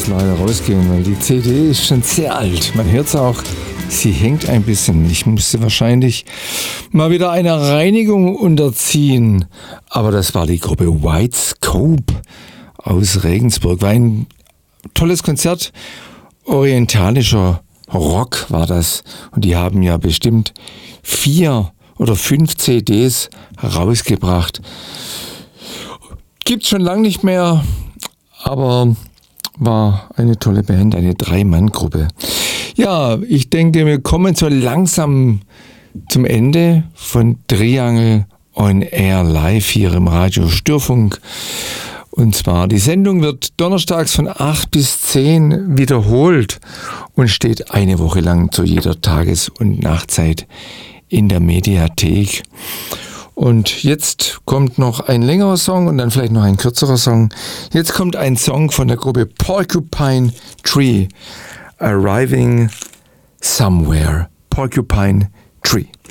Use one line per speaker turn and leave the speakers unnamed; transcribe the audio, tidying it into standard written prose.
leider rausgehen, weil die CD ist schon sehr alt. Man hört es auch, sie hängt ein bisschen. Ich musste wahrscheinlich mal wieder einer Reinigung unterziehen. Aber das war die Gruppe White Scope aus Regensburg. War ein tolles Konzert. Orientalischer Rock war das. Und die haben ja bestimmt 4 oder 5 CDs rausgebracht. Gibt's schon lange nicht mehr, aber war eine tolle Band, eine 3-Mann-Gruppe. Ja, ich denke, wir kommen so langsam zum Ende von Triangle on Air live hier im Radio Störfunk. Und zwar, die Sendung wird donnerstags von 8 bis 10 wiederholt und steht eine Woche lang zu jeder Tages- und Nachtzeit in der Mediathek. Und jetzt kommt noch ein längerer Song und dann vielleicht noch ein kürzerer Song. Jetzt kommt ein Song von der Gruppe Porcupine Tree, Arriving Somewhere. Porcupine Tree.